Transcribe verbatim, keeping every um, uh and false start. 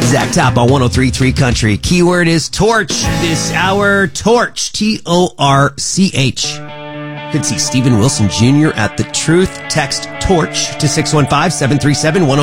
Zach Top on one oh three point three Country. Keyword is torch this hour. Torch. T O R C H. Could see Steven Wilson Junior at The Truth. Text TORCH to six one five, seven three seven, one oh